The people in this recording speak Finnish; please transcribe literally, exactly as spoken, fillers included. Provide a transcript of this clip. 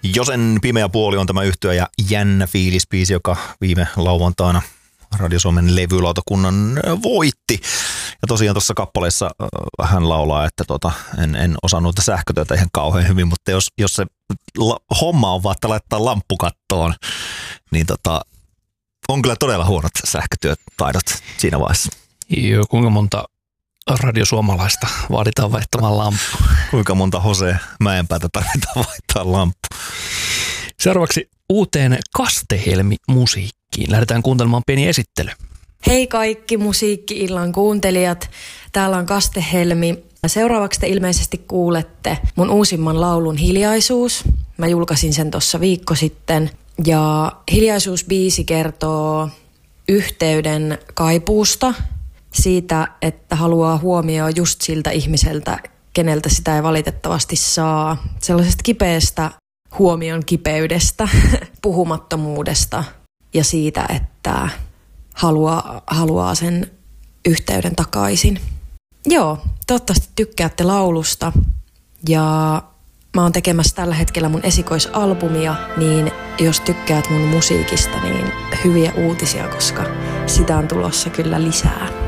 Josen pimeä puoli on tämä yhtye ja jännä fiilispiisi, joka viime lauantaina Radio Suomen levylautakunnan voitti. Ja tosiaan tuossa kappaleessa hän laulaa, että tota, en, en osannut sähkötyötä ihan kauhean hyvin, mutta jos, jos se la, homma on vaan, että laittaa lamppu kattoon, niin tota, on kyllä todella huonot sähkötyötaidot siinä vaiheessa. Joo, kuinka monta radiosuomalaista vaaditaan vaihtamaan lamppu? Kuinka monta Jose Mäenpäätä tarvitaan vaihtaa lamppu? Seuraavaksi uuteen Kastehelmi-musiikkiin. Lähdetään kuuntelemaan pieni esittely. Hei kaikki musiikki-illan kuuntelijat. Täällä on Kastehelmi. Seuraavaksi te ilmeisesti kuulette mun uusimman laulun Hiljaisuus. Mä julkaisin sen tuossa viikko sitten. Ja Hiljaisuus-biisi kertoo yhteyden kaipuusta, siitä, että haluaa huomioon just siltä ihmiseltä, keneltä sitä ei valitettavasti saa. Sellaisesta kipeästä huomion kipeydestä, puhumattomuudesta ja siitä, että haluaa, haluaa sen yhteyden takaisin. Joo, toivottavasti tykkäätte laulusta ja mä oon tekemässä tällä hetkellä mun esikoisalbumia, niin jos tykkäät mun musiikista, niin hyviä uutisia, koska sitä on tulossa kyllä lisää.